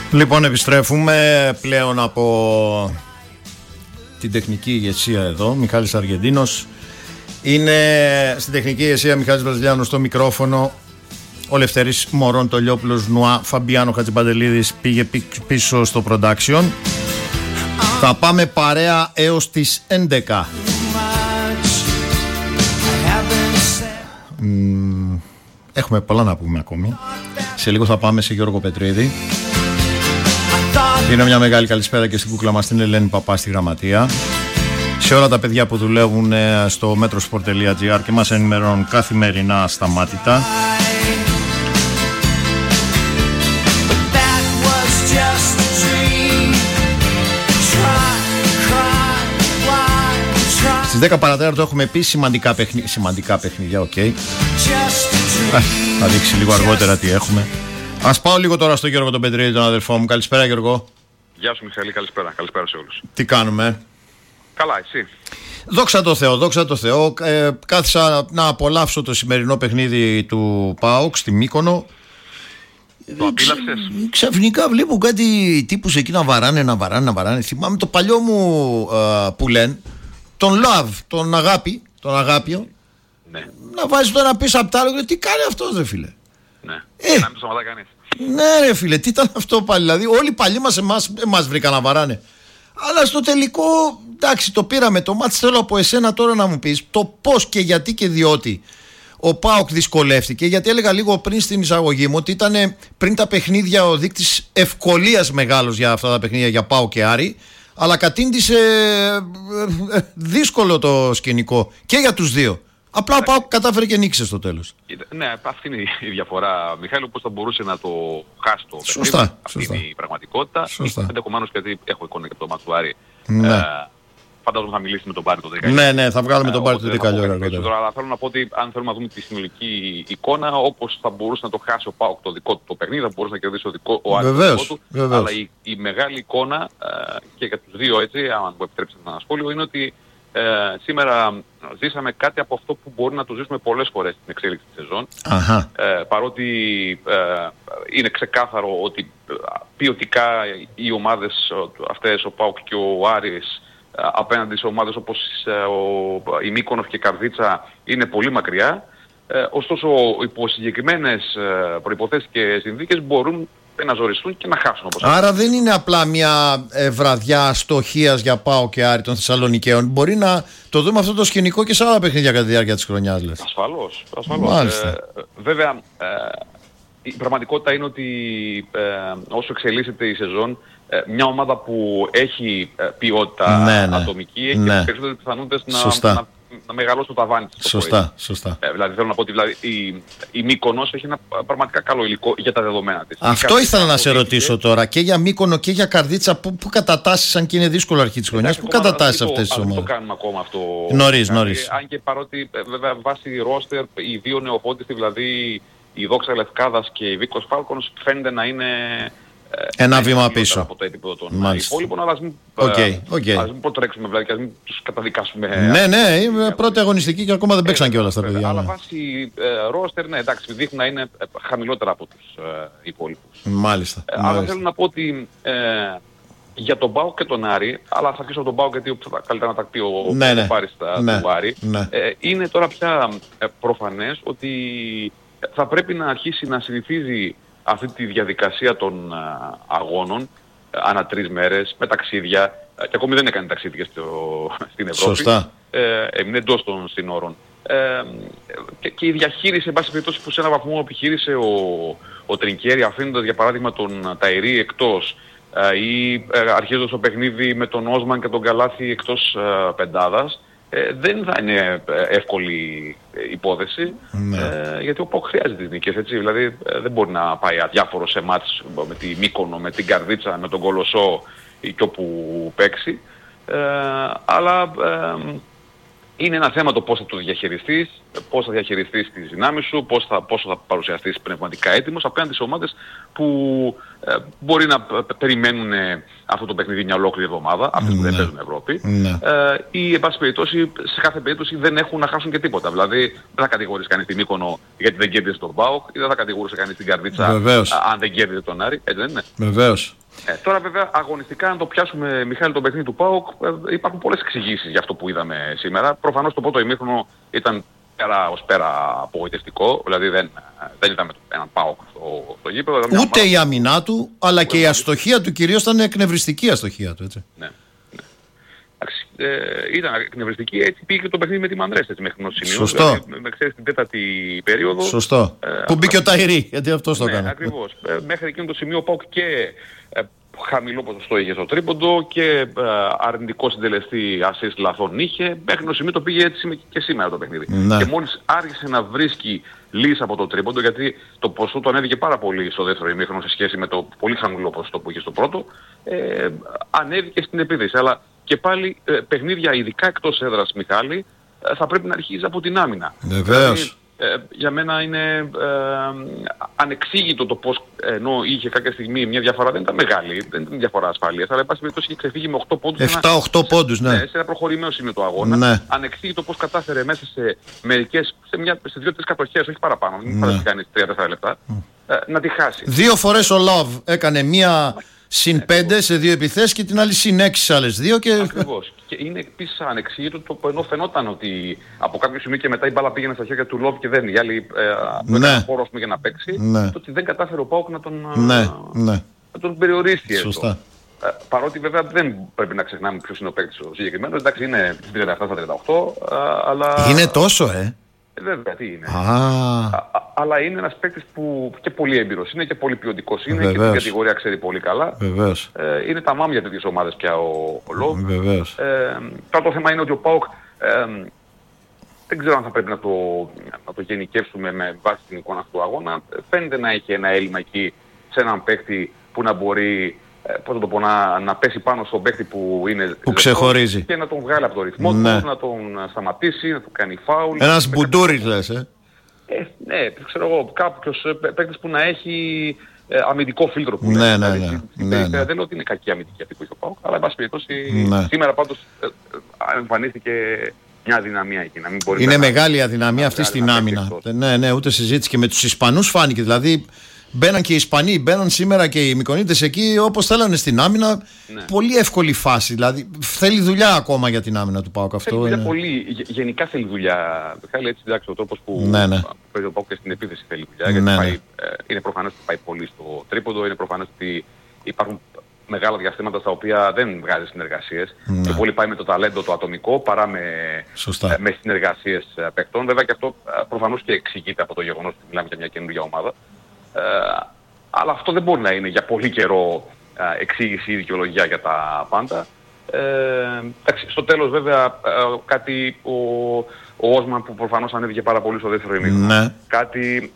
Λοιπόν, επιστρέφουμε πλέον από την τεχνική ηγεσία εδώ. Μιχάλης Αργεντίνος είναι στην τεχνική ηγεσία, Μιχάλης Βραζιλιάνος στο μικρόφωνο, ο Λευτέρης Μωρόν Τολιόπουλος Νουά, Φαμπιάνο Χατζηπαντελίδης πήγε πίσω στο production. Θα πάμε παρέα έως τις 11. Έχουμε πολλά να πούμε ακόμη. Σε λίγο θα πάμε σε Γιώργο Πετρίδη. Δίνω μια μεγάλη καλησπέρα και στην κούκλα μας την Ελένη Παπά στη γραμματεία. Σε όλα τα παιδιά που δουλεύουν στο metrosport.gr και μας ενημερώνουν καθημερινά ασταμάτητα. Στις 10 παρατέταρτο έχουμε πει σημαντικά παιχνίδια, οκ. Θα δείξει λίγο αργότερα τι έχουμε. Ας πάω λίγο τώρα στο Γιώργο τον Πετρίδη, τον αδερφό μου. Καλησπέρα, Γιώργο. Γεια σου, Μιχαήλ, καλησπέρα. Καλησπέρα σε όλους. Τι κάνουμε? Καλά, εσύ? Δόξα τω Θεώ, δόξα τω Θεώ. Κάθισα να απολαύσω το σημερινό παιχνίδι του ΠΑΟΚ στη Μύκονο. Το απίλαυσες? Ξαφνικά βλέπω κάτι τύπους εκεί να βαράνε. Θυμάμαι το παλιό μου που λένε, τον Love, τον αγάπιο. Ναι. Να βάζει το ένα πίσω απ' το άλλο. Τι κάνει αυτός, ρε φίλε? Ναι. Να μην το σταματά κανείς. Ναι, ρε φίλε, τι ήταν αυτό πάλι? Δηλαδή, όλοι οι παλιοί εμάς βρήκαν να βαράνε. Αλλά στο τελικό, εντάξει, το πήραμε το μάτς. Θέλω από εσένα τώρα να μου πεις το πώς και γιατί και διότι ο ΠΑΟΚ δυσκολεύτηκε. Γιατί έλεγα λίγο πριν στην εισαγωγή μου ότι ήταν πριν τα παιχνίδια ο δείκτης ευκολίας μεγάλος για αυτά τα παιχνίδια για ΠΑΟΚ και Άρη. Αλλά κατήντησε δύσκολο το σκηνικό και για τους δύο. Απλά ο ΠΑΟΚ κατάφερε και νίκησε στο τέλος. Ναι, αυτή είναι η διαφορά, Μιχάλη, πώς θα μπορούσε να το χάσει το παιχνίδι. Σωστά. Αυτή είναι η πραγματικότητα. Ενδεχομένως, γιατί έχω εικόνα και από το Ματσουάρι. Ναι. Φαντάζομαι θα μιλήσει με τον Πάρη το 10. Ναι, θα βγάλουμε τον Πάρη το 10 αργότερα. Αλλά θέλω να πω ότι αν θέλουμε να δούμε τη συνολική εικόνα, όπως θα μπορούσε να το χάσει ο ΠΑΟΚ το δικό του το παιχνίδι, θα μπορούσε να κερδίσει ο Άρης το δικό του. Αλλά η μεγάλη εικόνα και για τους δύο, έτσι, αν μου επιτρέψετε ένα σχόλιο, είναι ότι σήμερα ζήσαμε κάτι από αυτό που μπορεί να το ζήσουμε πολλές φορές στην εξέλιξη της σεζόν. Παρότι είναι ξεκάθαρο ότι ποιοτικά οι ομάδες αυτές, ο ΠΑΟΚ και ο Άρης, απέναντι σε ομάδες όπως η Μύκονος και η Καρδίτσα είναι πολύ μακριά. Ωστόσο, υπό συγκεκριμένες προϋποθέσεις και συνθήκες μπορούν να ζοριστούν και να χάσουν. Όπως άρα δεν είναι απλά μια βραδιά αστοχίας για ΠΑΟΚ και Άρη των Θεσσαλονικαίων. Μπορεί να το δούμε αυτό το σκηνικό και σε άλλα παιχνίδια κατά τη διάρκεια της χρονιάς, λες? Ασφαλώς. Βέβαια, η πραγματικότητα είναι ότι όσο εξελίσσεται η σεζόν, μια ομάδα που έχει ποιότητα ατομική έχει περισσότερες πιθανότητες να μεγαλώσει το ταβάνι της. Σωστά. Δηλαδή θέλω να πω ότι η Μύκονος έχει ένα πραγματικά καλό υλικό για τα δεδομένα της. Αυτό ήθελα να σε ρωτήσω τώρα. Και για Μύκονο και για Καρδίτσα, πού κατατάσσεις, αν και είναι δύσκολο αρχή της χρονιάς, πού κατατάσσεις αυτές τις ομάδες? Δεν το κάνουμε ακόμα αυτό. Νωρίς. Αν και παρότι βέβαια βάσει ρόστερ οι δύο νεοφώτιστοι, δηλαδή η Δόξα Λευκάδας και η Βίκος Φάλκονος, φαίνεται να είναι ένα βήμα πίσω από το επίπεδο των υπόλοιπων, αλλά ας μην προτρέξουμε δηλαδή και ας μην τους καταδικάσουμε. Ναι, είναι πρώτη αγωνιστική και ακόμα δεν παίξαν κιόλας τα παιδιά. Αλλά βάσει ρόστερ, ναι, εντάξει, δείχνουν να είναι χαμηλότερα από τους υπόλοιπους. Μάλιστα. Αλλά θέλω να πω ότι για τον ΠΑΟΚ και τον Άρη, αλλά θα αρχίσω από τον ΠΑΟΚ γιατί καλύτερα να τα πει ο Πάρης του Άρη, είναι τώρα πια προφανές ότι θα πρέπει να αρχίσει να συνηθίζει αυτή τη διαδικασία των αγώνων ανά 3 μέρες, με ταξίδια, και ακόμη δεν έκανε ταξίδια στην Ευρώπη. Σωστά. Έμεινε εντός των συνόρων. Και η διαχείριση, εν πάση περιπτώσει, που σε έναν βαθμό επιχείρησε ο Τρινκέρι, αφήνοντας για παράδειγμα τον Ταϊρή εκτός, ή αρχίζοντας το παιχνίδι με τον Όσμαν και τον Καλάθι εκτός πεντάδας, δεν θα είναι εύκολη υπόθεση, γιατί ο ΠΑΟΚ χρειάζεται τις νίκες, έτσι. Δηλαδή δεν μπορεί να πάει αδιάφορο σε μάτς με τη Μύκονο, με την Καρδίτσα, με τον Κολοσσό ή και όπου παίξει. Αλλά είναι ένα θέμα το πώς θα το διαχειριστείς, πώς θα διαχειριστείς τις δυνάμεις σου, πόσο θα παρουσιαστείς πνευματικά έτοιμος απέναντι σε ομάδες που μπορεί να περιμένουν αυτό το παιχνίδι μια ολόκληρη εβδομάδα, αυτές που δεν παίζουν Ευρώπη, ή εν πάση περιπτώσει, σε κάθε περίπτωση δεν έχουν να χάσουν και τίποτα. Δηλαδή δεν θα κατηγορήσει κανείς τη Μύκονο γιατί δεν κέρδισε τον ΠΑΟΚ, ή δεν θα κατηγορούσε κανείς την Καρδίτσα αν δεν κέρδισε τον Άρη, έτσι δεν είναι? Βεβαίως. Τώρα βέβαια αγωνιστικά, αν το πιάσουμε, Μιχάλη, το παιχνίδι του ΠΑΟΚ, υπάρχουν πολλές εξηγήσεις για αυτό που είδαμε σήμερα. Προφανώς το πρώτο ημίχρονο ήταν πέρα ως πέρα απογοητευτικό, δηλαδή δεν είδαμε έναν ΠΑΟΚ στο γήπεδο. Ούτε η άμυνά του, αλλά και η αστοχία του κυρίως ήταν εκνευριστική αστοχία του, έτσι. Ναι. Ήταν εκνευριστική, έτσι πήγε και το παιχνίδι με τη Μανρέστα μέχρι ενός σημείου. Σωστό. Δηλαδή, ξέρεις, την τέταρτη περίοδο. Σωστό. Που μπήκε ο Ταϊρή, γιατί αυτός το έκανε. Ναι, ακριβώς. Μέχρι εκείνο το σημείο ΠΑΟΚ και χαμηλό ποσοστό είχε στο τρίποντο και αρνητικό συντελεστή assist λαθών είχε. Μέχρι το σημείο το πήγε έτσι και σήμερα το παιχνίδι. Ναι. Και μόλις άρχισε να βρίσκει λύση από το τρίποντο, γιατί το ποσοστό το ανέβηκε πάρα πολύ στο δεύτερο ημίχρονο σε σχέση με το πολύ χαμηλό ποσοστό που είχε στο πρώτο, ανέβηκε στην επίδεση. Αλλά και πάλι παιχνίδια, ειδικά εκτός έδρας, Μιχάλη, θα πρέπει να αρχίζει από την άμυνα. Βεβαίως. Για μένα είναι ανεξήγητο το πώς, ενώ είχε κάποια στιγμή μια διαφορά, δεν ήταν μεγάλη, δεν ήταν διαφορά ασφάλειας, αλλά εν πάση περιπτώσει είχε ξεφύγει με 8 πόντους. 7-8 πόντους, ναι. Σε ένα προχωρημένο σημείο του αγώνα. Ναι. Ανεξήγητο πώς κατάφερε μέσα σε μερικές, σε 2-3 κατοχές, όχι παραπάνω, μην φανταστείς κανείς 3-4 λεπτά, να τη χάσει. 2 φορές ο Love έκανε μία συν 5 σε 2 επιθέσεις και την άλλη συν 6 σε άλλες 2 και... Ακριβώς. Και είναι επίσης ανεξήγητο το που ενώ φαινόταν ότι από κάποιο σημείο και μετά η μπάλα πήγαινε στα χέρια του Love και δεν, οι άλλοι έκαναν χώρο για να παίξει, το ότι δεν κατάφερε ο ΠΑΟΚ να τον περιορίσει. Σωστά. Παρότι βέβαια δεν πρέπει να ξεχνάμε ποιος είναι ο παίκτης ο συγκεκριμένος. Εντάξει, είναι 37 στα 38, αλλά... Είναι τόσο, Βέβαια, τι είναι. Αλλά είναι ένας παίκτης που και πολύ έμπειρος είναι και πολύ ποιοτικός είναι. Βεβαίως. Και την κατηγορία ξέρει πολύ καλά. Βεβαίως. Είναι τα μάμια τέτοιες ομάδες πια ο Λόβ. Βεβαίως. Τώρα το θέμα είναι ότι ο ΠΑΟΚ δεν ξέρω αν θα πρέπει να το γενικεύσουμε με βάση την εικόνα του αγώνα. Φαίνεται να έχει ένα έλλειμμα εκεί σε έναν παίκτη που να μπορεί να πέσει πάνω στον παίκτη που είναι που ξεχωρίζει και να τον βγάλει από το ρυθμό του, να τον σταματήσει, να του κάνει φάουλ. Ένας μπουντούρης λες, ναι, ξέρω εγώ, κάποιος παίκτης που να έχει αμυντικό φίλτρο που ναι. Δεν λέω ότι είναι κακή αμυντική αυτή που έχει ο ΠΑΟΚ, αλλά εν πάση περιπτώσει σήμερα πάντως εμφανίστηκε μια αδυναμία εκεί. Να μην μπορεί είναι μεγάλη αδυναμία αυτή στην άμυνα. Ναι, ούτε συζήτηση. Και με τους Ισπανούς φάνηκε. Δηλαδή μπαίναν και οι Ισπανοί, μπαίναν σήμερα και οι Μυκονίτες εκεί όπως θέλανε στην άμυνα. Ναι. Πολύ εύκολη φάση. Δηλαδή θέλει δουλειά ακόμα για την άμυνα του ΠΑΟΚ. Θέλει δουλειά πολύ. Γενικά θέλει δουλειά. Μιχάλη, έτσι εντάξει, ο τρόπος που παίζει ο ΠΑΟΚ και στην επίθεση θέλει δουλειά. Γιατί είναι προφανές ότι πάει πολύ στο τρίποντο, είναι προφανές ότι υπάρχουν μεγάλα διαστήματα στα οποία δεν βγάζει συνεργασίες. Και πολύ πάει με το ταλέντο το ατομικό παρά με συνεργασίες παικτών. Βέβαια και αυτό προφανώς και εξηγείται από το γεγονός ότι μιλάμε για μια καινούργια ομάδα. Αλλά αυτό δεν μπορεί να είναι για πολύ καιρό εξήγηση ή δικαιολογία για τα πάντα. Στο τέλος βέβαια κάτι ο Όσμαν που προφανώς ανέβηκε πάρα πολύ στο δεύτερο ημίχρονο. Κάτι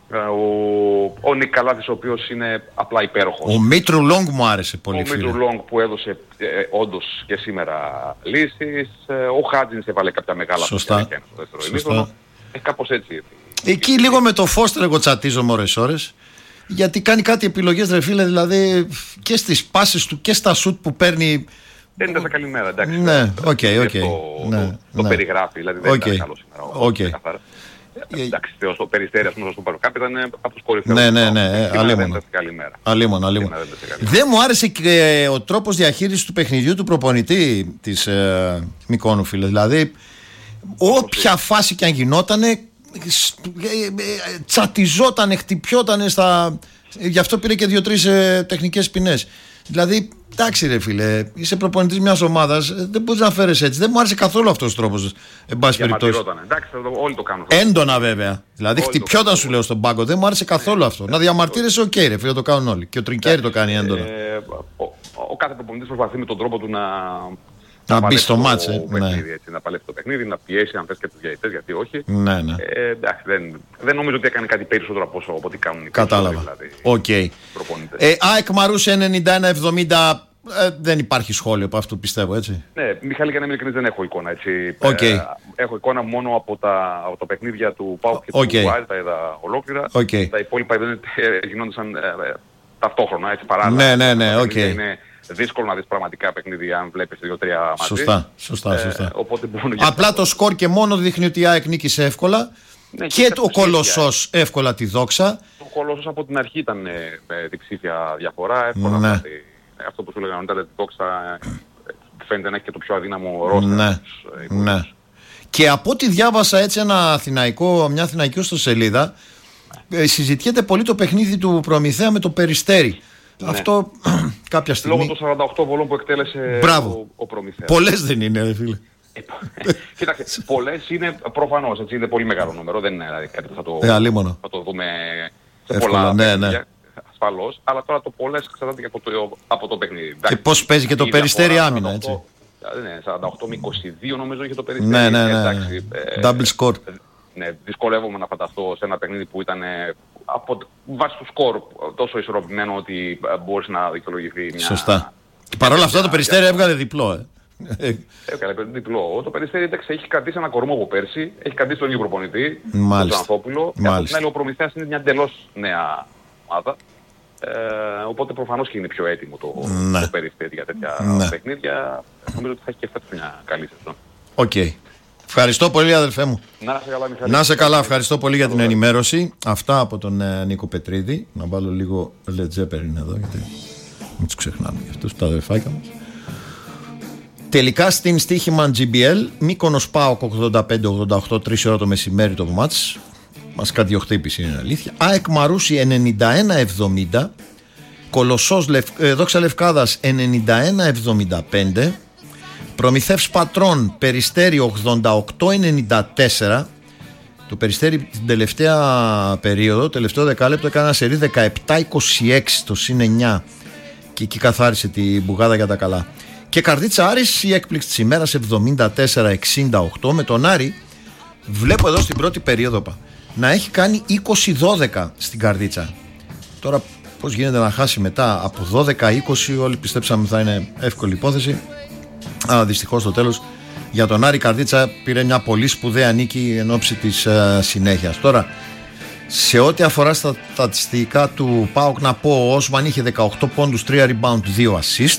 ο Νικ Καλάθης ο οποίος είναι απλά υπέροχος. Ο Μήτρου Λόγκ μου άρεσε πολύ. Ο Μήτρου Λόγκ που έδωσε όντως και σήμερα λύσεις. Ο Χάτζινς έβαλε κάποια μεγάλα στο δεύτερο ημίχρονο. Κάπως έτσι. Εκεί λίγο με το Φώστερ εγώ τσατίζομαι ώρες. Γιατί κάνει κάτι επιλογές ρε φίλε, δηλαδή και στις πάσες του και στα σουτ που παίρνει. Δεν ήταν καλή μέρα, εντάξει. Ναι, οκ. Το περιγράφει, δηλαδή δεν ήταν καλό σήμερα. Εντάξει, στο Περιστέρι, ας πούμε, στο Παροκάπ ήταν από τους κορυφαίους. Ναι, αλίμονα. Δεν μου άρεσε και ο τρόπος διαχείρισης του παιχνιδιού του προπονητή της Μικόνου, φίλε. Δηλαδή, όποια φάση κι αν γινότανε, τσατιζότανε, χτυπιότανε γι' αυτό πήρε και 2-3 τεχνικές ποινές. Δηλαδή, εντάξει ρε φίλε, είσαι προπονητής μιας ομάδας, δεν μπορείς να φέρεις έτσι. Δεν μου άρεσε καθόλου αυτός ο τρόπος. Εν πάση περιπτώσει. Εντάξει, όλοι το κάνουν. Έντονα βέβαια. Δηλαδή, χτυπιόταν σου λέω στον πάγκο. Δεν μου άρεσε καθόλου αυτό. Να διαμαρτύρεσαι, οκ, ρε φίλε, το κάνουν όλοι. Και ο Τρινκέρι το κάνει έντονα. Ο κάθε προπονητής προσπαθεί με τον τρόπο του να μπει στο μάτς, να παλεύει το παιχνίδι, να πιέσει αν θες και τους διαιτητές, γιατί όχι. Ναι. Εντάξει, δεν νομίζω ότι έκανε κάτι περισσότερο από ό,τι κάνουν οι κατάλαβα. Οκ. ΑΕΚ Μαρούσια 91-70. Δεν υπάρχει σχόλιο από αυτό, πιστεύω, έτσι. Ναι, Μιχάλη, για να είμαι ειλικρινής, δεν έχω εικόνα, έτσι. Έχω εικόνα μόνο από τα παιχνίδια του ΠΑΟΚ και του ΆΕ, τα είδα ολόκληρα. Τα υπόλοιπα γινόντουσαν ταυτόχρονα, έτσι, παράλληλα. Ναι, οκ. Δύσκολο να δεις πραγματικά παιχνίδι αν βλέπεις 2-3 μαζί. Σωστά. Οπότε απλά το σκορ και μόνο δείχνει ότι η ΑΕΚ νίκησε εύκολα. Ναι, και ο Κολοσσός εύκολα τη δόξα. Ο Κολοσσός από την αρχή ήταν με διψήφια διαφορά. Εύκολα αυτό που σου λέγανε, ο Τόξ φαίνεται να έχει και το πιο αδύναμο ρόστερ. Ναι, ναι. Και από ό,τι διάβασα έτσι μια αθηναϊκή ιστοσελίδα, συζητιέται πολύ το παιχνίδι του Προμηθέα με το Περιστέρι. Ναι. Αυτό κάποια στιγμή... Λόγω των 48 βολών που εκτέλεσε ο Προμηθέας. Πολλές δεν είναι, φίλε. Κοίταξε, πολλές είναι προφανώς, έτσι, είναι πολύ μεγάλο νούμερο, δεν είναι δηλαδή, κάτι που θα το δούμε σε πολλά παιχνίδια, ασφαλώς, αλλά τώρα το πολλές εξαρτάται και από το παιχνίδι. Και πώς παίζει και το Περιστέρι άμυνα, έτσι. Ναι, 48 με 22 νομίζω είχε το Περιστέρι. Ναι, ναι, ναι. Double score. Ναι, δυσκολεύομαι να φανταστώ σε ένα παιχνίδι που ήταν από βάση του σκορ τόσο ισορροπημένο ότι μπορείς να δικαιολογηθεί μια... Σωστά. Και παρόλα αυτά το Περιστέρι έβγαλε διπλό. Έκανε διπλό. Το Περιστέρι έχει κρατήσει ένα κορμό από πέρσι, έχει κρατήσει τον ίδιο προπονητή, τον Ανθόπουλο. Από την άλλη, ο Προμηθέας είναι μια εντελώς νέα ομάδα. Οπότε προφανώς και είναι πιο έτοιμο το Περιστέρι για τέτοια παιχνίδια. Νομίζω ότι θα έχει και φέτος μια καλή σεζόν. Οκ. Ευχαριστώ πολύ, αδελφέ μου. Να είσαι καλά, Μιχάλη. Να είσαι καλά, ευχαριστώ πολύ για την ενημέρωση. Αυτά από τον Νίκο Πετρίδη. Να βάλω λίγο Led Zeppelin εδώ, γιατί μην τους ξεχνάμε για αυτούς τα αδελφάκια μας. Τελικά στην στοίχημα GBL, Μύκονος ΠΑΟΚ 85-88, 3 ώρα το μεσημέρι το μάτς. Μας κατιοχτύπησε, είναι αλήθεια. ΑΕΚ Μαρούσι 91-70, Κολοσσός Δόξα Λευκάδας 91-75, Προμηθεύς Πατρών Περιστέρι 88-94. Το Περιστέρι την τελευταία περίοδο, τελευταίο δεκάλεπτο, έκανε ένα σερί 17-26 το συν 9 και εκεί καθάρισε τη μπουγάδα για τα καλά. Και Καρδίτσα Άρης, η έκπληξη της ημέρας 74-68, με τον Άρη βλέπω εδώ στην πρώτη περίοδο να έχει κάνει 20-12 στην Καρδίτσα. Τώρα πώς γίνεται να χάσει μετά από 12-20, όλοι πιστέψαμε θα είναι εύκολη υπόθεση. Αλλά δυστυχώς στο τέλος για τον Άρη Καρδίτσα πήρε μια πολύ σπουδαία νίκη εν ώψη της συνέχειας. Τώρα σε ό,τι αφορά στα στατιστικά του ΠΑΟΚ να πω, ο Όσμαν είχε 18 πόντους, 3 rebound, 2 assist.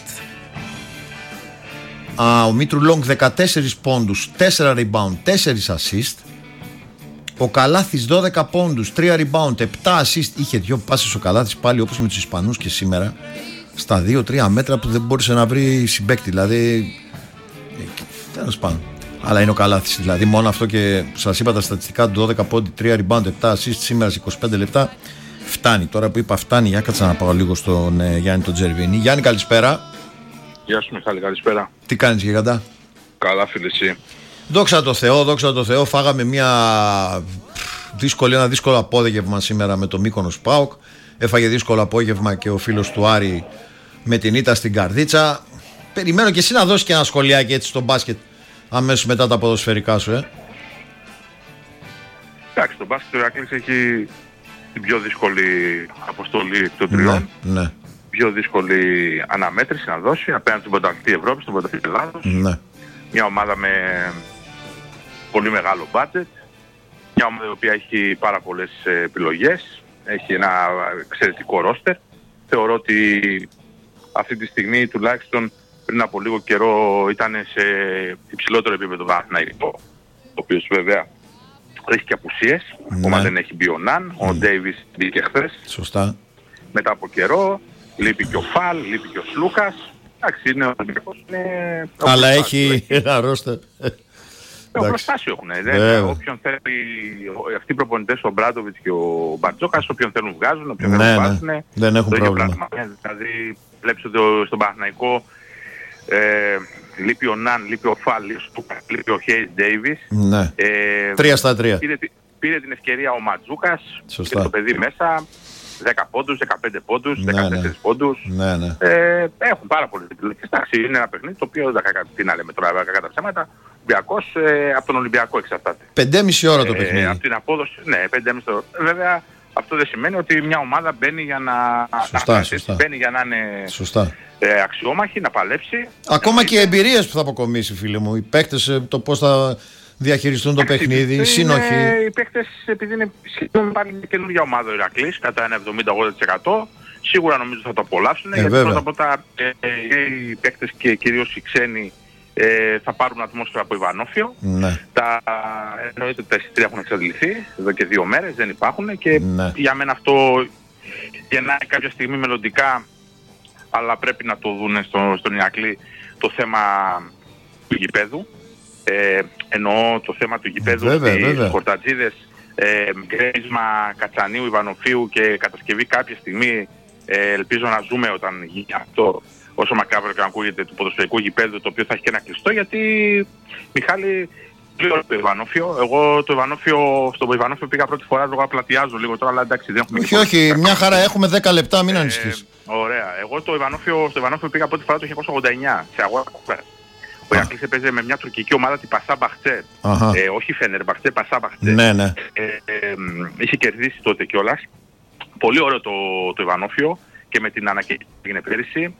Ο Μήτρου Λόγκ 14 πόντους, 4 rebound, 4 assist. Ο Καλάθης 12 πόντους, 3 rebound, 7 assist. Είχε 2 πάσες ο Καλάθης πάλι όπως με τους Ισπανούς και σήμερα, στα 2-3 μέτρα που δεν μπόρεσε να βρει συμπαίκτη. Δηλαδή τέλος πάντων. Αλλά είναι ο Καλάθης. Δηλαδή μόνο αυτό, και σας είπα τα στατιστικά του, 12 πόντι, 3 rebound, 7 assist σήμερα σε 25 λεπτά. Φτάνει. Τώρα που είπα φτάνει, για κάτσα να πάω λίγο στον Γιάννη τον Τζερβίνη. Γιάννη, καλησπέρα. Γεια σου Μιχάλη, καλησπέρα. Τι κάνεις γιγαντά? Καλά φίλε, εσύ? Δόξα τω Θεώ, φάγαμε ένα δύσκολο απόγευμα σήμερα με το Μύκονος ΠΑΟΚ. Έφαγε δύσκολο απόγευμα και ο φίλος του Άρη με την ήττα στην Καρδίτσα. Περιμένω και εσύ να δώσεις και ένα σχολιάκι έτσι στο μπάσκετ αμέσως μετά τα ποδοσφαιρικά σου. Εντάξει, το μπάσκετ του Ηρακλής έχει την πιο δύσκολη αποστολή των τριών. Ναι. Πιο δύσκολη αναμέτρηση να δώσει απέναντι στην πρωταθλητή Ευρώπη, στον πρωταθλητή Ελλάδος. Ναι. Μια ομάδα με πολύ μεγάλο budget. Μια ομάδα η οποία έχει πάρα πολλές επιλογές. Έχει ένα εξαιρετικό ρόστερ. Θεωρώ ότι αυτή τη στιγμή, τουλάχιστον πριν από λίγο καιρό, ήταν σε υψηλότερο επίπεδο Παναθηναϊκό, ο οποίος βέβαια έχει και απουσίες. Ακόμα δεν έχει μπει ο Ναν. Ο Ντέιβις μπήκε χθες. Σωστά. Μετά από καιρό. Λείπει και ο Φαλ, λείπει και ο Σλούκας. Εντάξει, είναι ο Ολυμπιακός. Αλλά έχει ένα ρόστερ. Οπλοστάσιο έχουν. Όποιον θέλει, αυτοί οι προπονητές, ο Μπράντοβιτς και ο Μπαρτζόκας, όποιον θέλουν βγάζουν, όποιον θέλουν βάζουν. Δεν έχουν πρόβλημα. Δηλαδή, βλέπεις ότι στον Παναθηναϊκό λείπει ο Ναν, λείπει ο Φαλ, λείπει ο Χέις Ντέιβις. 3-3. Πήρε την ευκαιρία ο Ματζούκας και το παιδί μέσα. 10 πόντους, 15 πόντους, 14 πόντους. Έχουν πάρα πολλές επιλογές. Εντάξει, είναι ένα παιχνίδι το οποίο, τι να λέμε τώρα, κατά ψέματα, Ολυμπιακός από τον Ολυμπιακό εξαρτάται. 5,5 ώρα το παιχνίδι. Από την απόδοση, 5,5 ώρα. Βέβαια, αυτό δεν σημαίνει ότι μια ομάδα μπαίνει για να, μπαίνει για να είναι αξιόμαχη, να παλέψει. Ακόμα και οι εμπειρίες που θα αποκομίσει, φίλε μου. Οι παίκτες, το πώς θα διαχειριστούν το παιχνίδι, οι σύνοχοι. Οι παίκτες, επειδή είναι σχεδόν πάλι μια καινούργια ομάδα ο Ηρακλής, κατά ένα 70-80%, σίγουρα νομίζω θα το απολαύσουν. Γιατί πρώτα απ' όλα οι παίκτες και κυρίως οι ξένοι θα πάρουν ατμόσφαιρα από Ιβανόφιο. Εννοείται ότι τα εισιτήρια έχουν εξαντληθεί εδώ και 2 μέρες, δεν υπάρχουν και για μένα αυτό γεννάει κάποια στιγμή μελλοντικά αλλά πρέπει να το δουν στον Ηρακλή το θέμα του γηπέδου. Εννοώ το θέμα του γηπέδου στις Χορτατζίδες, γκρέμισμα Κατσανίου, Ιβανοφίου και κατασκευή κάποια στιγμή. Ελπίζω να ζούμε όταν γίνει αυτό, όσο μακάβρο και αν ακούγεται, του ποδοσφαιρικού γηπέδου, το οποίο θα έχει και ένα κλειστό, γιατί Μιχάλη, το Ιβανόφιο. Εγώ στο Ιβανόφιο πήγα πρώτη φορά, εγώ πλατιάζω λίγο τώρα, αλλά εντάξει δεν έχουμε. Όχι, μια χαρά, έχουμε 10 λεπτά, μην ανησυχείς. Ωραία. Εγώ στο Ιβανόφιο πήγα πρώτη φορά το 1989, σε αγώνα. Ο Ηρακλής έπαιζε με μια τουρκική ομάδα, την Πασά Μπαχτσέ. Όχι Φενερμπαχτσέ, Πασά Μπαχτσέ. Ναι. Είχε κερδίσει τότε κιόλας. Πολύ ωραίο το Ιβανόφιο και με την ανακοίνωση που έγινε πέρυσι.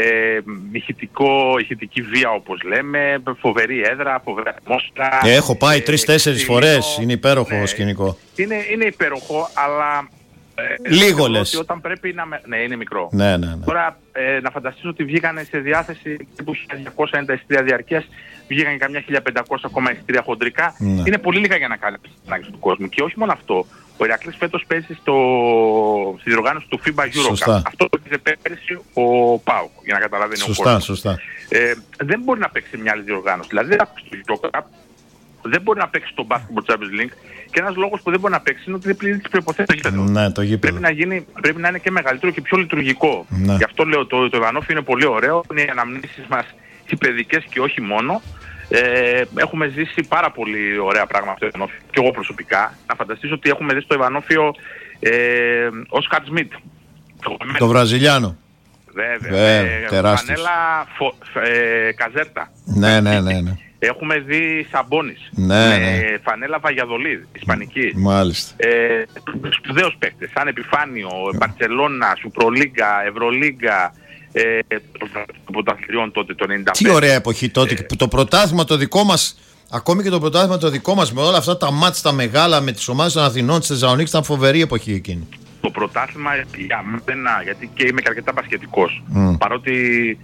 Ηχητική βία όπως λέμε, φοβερή έδρα, φοβερή ατμόσφαιρα. Έχω πάει 3-4 φορές, είναι υπέροχο σκηνικό. Είναι υπέροχο, αλλά λίγο λες. Όταν πρέπει να... Ναι, είναι μικρό. Ναι. Τώρα να φανταστείς ότι βγήκανε σε διάθεση τύπου 1290 εισιτήρια διαρκείας, βγήκαν καμιά 1500 ακόμα εισιτήρια χοντρικά. Ναι. Είναι πολύ λίγα για να κάνει τις ανάγκες του κόσμου. Και όχι μόνο αυτό. Ο Ηρακλής φέτος παίζει στη διοργάνωση του FIBA Eurocup. Αυτό που έπαιζε πέρυσι ο ΠΑΟΚ, για να καταλαβαίνει ο κόσμος. Σωστά. Δεν μπορεί να παίξει μια άλλη διοργάνωση. Δηλαδή δεν θα παίξει το Eurocup, δεν μπορεί να παίξει το Basketball Champions League, και ένας λόγος που δεν μπορεί να παίξει είναι ότι δεν πληρεί τις προϋποθέσεις του γήπεδου. Ναι, το γήπεδο. Πρέπει να είναι και μεγαλύτερο και πιο λειτουργικό. Ναι. Γι' αυτό λέω το Ιβανόφιο είναι πολύ ωραίο, είναι οι αναμνήσεις μας οι παιδικές και όχι μόνο. Έχουμε ζήσει πάρα πολύ ωραία πράγματα στο Ιβανόφιο και εγώ προσωπικά. Να φανταστείς ότι έχουμε δει στο Ιβανόφιο Όσκαρ Σμιτ. Το Βραζιλιάνο. Βέβαια. Φανέλα Καζέρτα. Ναι. Έχουμε δει Σαμπόνις. Ναι. Φανέλα Βαγιαδολίδ, ισπανική. Μάλιστα. Σπουδαίος παίκτες, σαν επιφάνειο, Μπαρτσελώνα, Σουπρολίγκα, Ευρωλίγκα. Των πρωταθλητριών τότε το 95. Τι ωραία εποχή τότε. Το πρωτάθλημα το δικό μας, ακόμη και το πρωτάθλημα το δικό μας, με όλα αυτά τα μάτς τα μεγάλα, με τις ομάδες των Αθηνών, της Θεσσαλονίκης, ήταν φοβερή εποχή εκείνη. Το πρωτάθλημα για μένα, γιατί και είμαι και αρκετά μπασκετικός, παρότι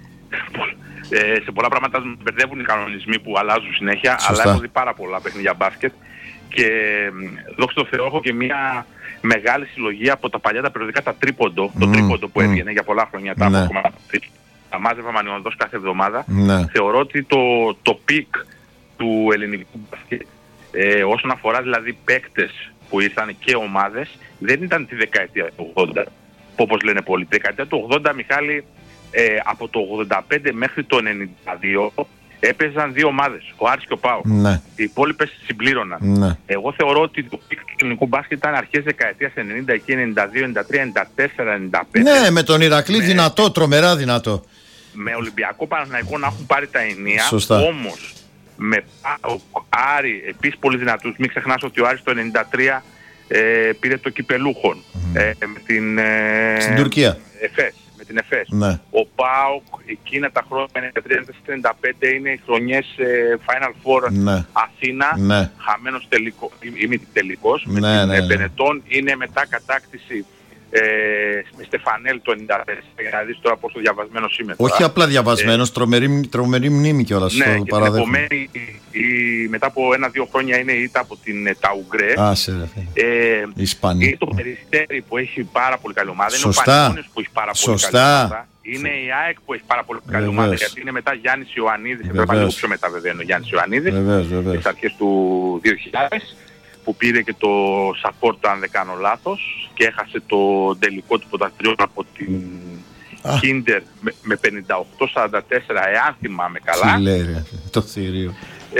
σε πολλά πράγματα μπερδεύουν οι κανονισμοί που αλλάζουν συνέχεια. Σωστά. Αλλά έχω δει πάρα πολλά παιχνίδια μπάσκετ και δόξα τω Θεώ έχω και μια μεγάλη συλλογή από τα παλιά τα περιοδικά, τα τρίποντο, το τρίποντο που έβγαινε για πολλά χρόνια, τα μάζευα μανιωδώς κάθε εβδομάδα. Θεωρώ ότι το πικ του ελληνικού μπάσκετ, όσον αφορά δηλαδή παίκτες που ήρθαν και ομάδες, δεν ήταν τη δεκαετία του 80, όπως λένε πολλοί. Τη δεκαετία του 80, Μιχάλη, από το 85 μέχρι το 92 έπαιζαν δύο ομάδες, ο Άρης και ο ΠΑΟΚ. Ναι. Οι υπόλοιπες συμπλήρωναν. Ναι. Εγώ θεωρώ ότι το πικ του ελληνικού μπάσκετ ήταν αρχές δεκαετίας 90, εκεί 92, 93, 94, 95. Ναι, με τον Ηρακλή δυνατό, τρομερά δυνατό. Με Ολυμπιακό Παναθηναϊκό να έχουν πάρει τα ενία. Σωστά. Όμως με ΠΑΟΚ, Άρη, επίσης πολύ δυνατούς. Μην ξεχνάς ότι ο Άρης το 93 πήρε το κυπελούχον με την στην Τουρκία. ΕΦΕΣ. Την ΕΦΕΣ. Ναι. Ο ΠΑΟΚ εκείνα τα χρόνια 93-95 είναι οι χρονιές Final Four Αθήνα, χαμένος τελικός, ημιτελικός, με την Μπενετών, είναι μετά κατάκτηση με Στεφανέλ το 94, για να δεις τώρα πόσο διαβασμένος είμαι. Όχι απλά διαβασμένος, τρομερή μνήμη κιόλας. Ναι, και την επομένη, μετά από 1-2 χρόνια είναι η ήττα από την Ταουγκρέ. Είναι το Περιστέρι που έχει πάρα πολύ καλή ομάδα, είναι ο Πανιόνιος που έχει πάρα πολύ καλή ομάδα. Είναι η ΑΕΚ που έχει πάρα πολύ καλή ομάδα, γιατί είναι μετά Γιάννης Ιωαννίδης, έπρεπε λίγο πιο μετά βέβαια είναι ο Γιάννης Ιωαννίδης, στις αρχές του 2000. Που πήρε και το support, αν δεν κάνω λάθος, και έχασε το τελικό του πρωταθλητριών από την Kinder με 58-44, εάν θυμάμαι καλά. Τι λέει το θηρίο.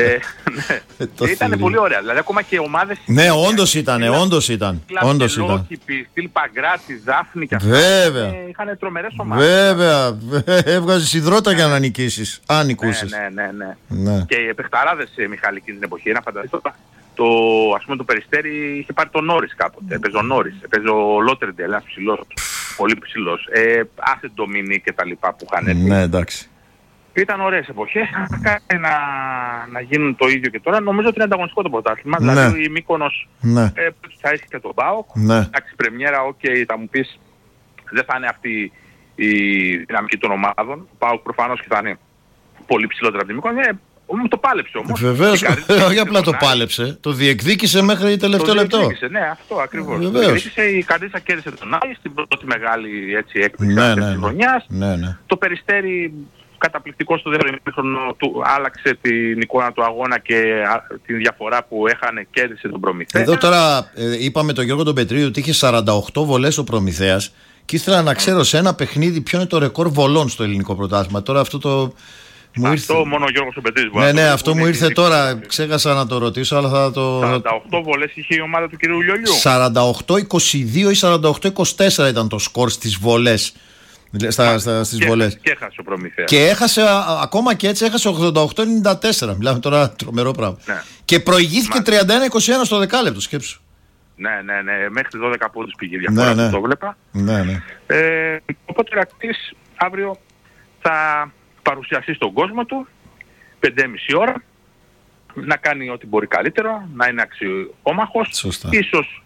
Ήταν πολύ ωραία. Δηλαδή ακόμα και ομάδες... Ναι, όντως ήταν. Λόκηπη, Στυλ Παγκράτη, Δάφνη και αυτά. Βέβαια. Είχαν τρομερές ομάδες. Βέβαια. Έβγαζες υδρότα για να νικήσεις. Αν νικούσες. Ναι. Και οι παιχταράδες, Μιχάλη, εκείνη την εποχή, να φανταστείς ας πούμε το Περιστέρι είχε πάρει τον Νόρις κάποτε. Έπαιζε ο Νόρις, έπαιζε ο Λότερντελ, ένας ψηλός, πολύ ψηλός. Άσε Ντομινί και τα λοιπά που είχαν έρθει. Ναι, εντάξει. Ήταν ωραίες εποχές. Να γίνουν το ίδιο και τώρα. Νομίζω ότι είναι ανταγωνιστικό το πρωτάθλημα. Ναι. Δηλαδή η Μύκονος θα έχει και τον ΠΑΟΚ. Ναι. Εντάξει, πρεμιέρα, θα μου πεις, δεν θα είναι αυτή η δυναμική των ομάδων. Ο ΠΑΟΚ προφανώς και θα είναι πολύ ψηλότερα από τη Μύκονο. Το πάλεψε όμως. Βεβαίως, όχι απλά το πάλεψε. Το διεκδίκησε μέχρι τελευταίο λεπτό. Ναι, αυτό ακριβώς. Το διεκδίκησε, η Καρδίτσα κέρδισε τον Άρη στην πρώτη μεγάλη έκπληξη της χρονιάς. Το Περιστέρι, καταπληκτικό στο δεύτερο ημίχρονο, του άλλαξε την εικόνα του αγώνα και τη διαφορά που έχανε, κέρδισε τον Προμηθέα. Εδώ τώρα είπαμε τον Γιώργο τον Πετρίδη ότι είχε 48 βολές ο Προμηθέας και ήθελα να ξέρω σε ένα παιχνίδι ποιο είναι το ρεκόρ βολών στο ελληνικό πρωτάθλημα. Τώρα αυτό το... Αυτό μόνο ο Γιώργος ο Πετρίδης. Ναι, αυτό μου ήρθε τώρα. Ξέχασα να το ρωτήσω, αλλά θα το... 48 βολές είχε η ομάδα του κ. Λιολιού. 48-22 ή 48-24 ήταν το σκορ στις βολές. Στις βολές. Και έχασε ο Προμηθέας. Και έχασε, ακόμα και έτσι έχασε 88-94. Μιλάμε τώρα τρομερό πράγμα. Ναι. Και προηγήθηκε 31-21 στο δεκάλεπτο, σκέψου. Ναι, μέχρι 12 πόντους πήγε η διαφορά, το βλέπα. Ναι. Οπότε ο Ηρακλής αύριο θα παρουσιαστεί στον κόσμο του 5,5 ώρα, να κάνει ό,τι μπορεί καλύτερο, να είναι αξιόμαχος. Σωστά. Ίσως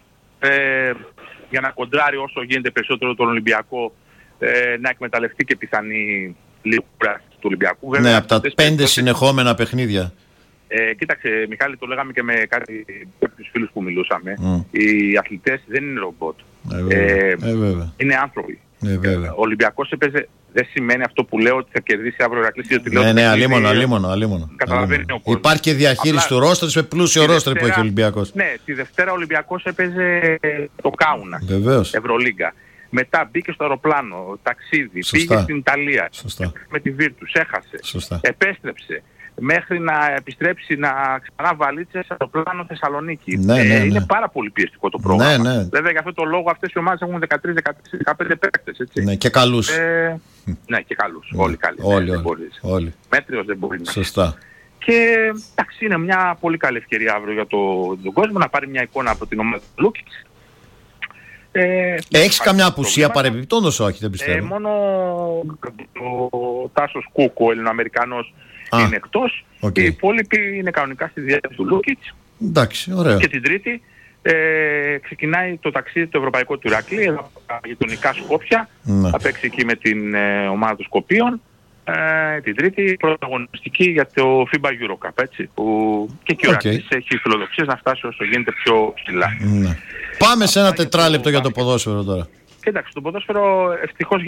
για να κοντράρει όσο γίνεται περισσότερο τον Ολυμπιακό, να εκμεταλλευτεί και πιθανή λίγο του Ολυμπιακού. Βέβαια, ναι, από τα 5 συνεχόμενα παιχνίδια. Κοίταξε, Μιχάλη, το λέγαμε και με κάποιους φίλους που μιλούσαμε. Οι αθλητές δεν είναι ρομπότ. Είναι άνθρωποι. Ο Ολυμπιακός έπαιζε, δεν σημαίνει αυτό που λέω ότι θα κερδίσει αύριο ο Ηρακλής. Ναι, αλίμονο. Καταλαβαίνει ο κόσμος. Υπάρχει και διαχείριση του ρόστερ, με πλούσιο ρόστερ που έχει ο Ολυμπιακός. Ναι, τη Δευτέρα ο Ολυμπιακός έπαιζε το Κάουνα, Ευρωλίγκα. Μετά μπήκε στο αεροπλάνο, ταξίδι, πήγε στην Ιταλία με τη Βίρτους, έχασε, επέστρεψε. Μέχρι να επιστρέψει να ξανά βαλίτσες στο πλάνο Θεσσαλονίκη. Είναι πάρα πολύ πιεστικό το πρόγραμμα. Βέβαια για αυτό το λόγο αυτές οι ομάδες έχουν 13-15 παίκτες, έτσι. Ναι, και καλούς. Ναι, και καλούς. Όλοι καλοί. Όλοι. Μέτριος δεν μπορεί να. Σωστά. Και εντάξει, είναι μια πολύ καλή ευκαιρία αύριο για τον κόσμο να πάρει μια εικόνα από την ομάδα του Λούκιτς. Έχεις καμιά απουσία παρεμπιπτόντως? Όχι, δεν πιστεύω. Μόνο ο Τάσος Κούκο, ο Ελληνοαμερικανός, είναι εκτός. Οι υπόλοιποι είναι κανονικά στη διάθεση του Λούκιτς. Εντάξει, ωραία. Και την Τρίτη ξεκινάει το ταξίδι του Ευρωπαϊκού του Ηρακλή, εδώ από τα γειτονικά Σκόπια. Θα παίξει εκεί με την ομάδα των Σκοπίων. Την Τρίτη πρωταγωνιστική για το FIBA Euro Cup, έτσι, που και εκεί ο Ηρακλής έχει φιλοδοξίες να φτάσει όσο γίνεται πιο ψηλά. Πάμε σε ένα τετράλεπτο για το ποδόσφαιρο τώρα. Κοίταξε, το ποδόσφαιρο ευτυχώς